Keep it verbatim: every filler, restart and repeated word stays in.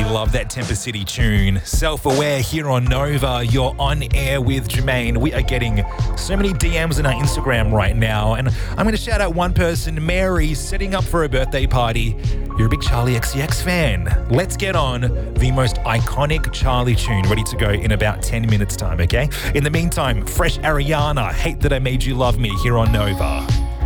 love that Temper City tune. Self-Aware here on Nova. You're on air with Jermaine. We are getting so many D Ms on our Instagram right now. And I'm going to shout out one person, Mary, setting up for a birthday party. You're a big Charlie X C X fan. Let's get on the most iconic Charlie tune, ready to go in about ten minutes time, okay? In the meantime, fresh Ariana, Hate That I Made You Love Me here on Nova.